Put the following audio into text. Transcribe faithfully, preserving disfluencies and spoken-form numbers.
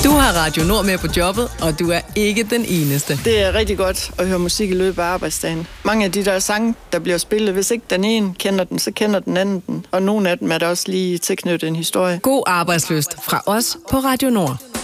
Du har Radio Nord med på jobbet, og du er ikke den eneste. Det er rigtig godt at høre musik i løbet af arbejdsdagen. Mange af de der sange, der bliver spillet, hvis ikke den ene kender den, så kender den anden den. Og nogle af dem er der også lige tilknyttet en historie. God arbejdslyst fra os på Radio Nord.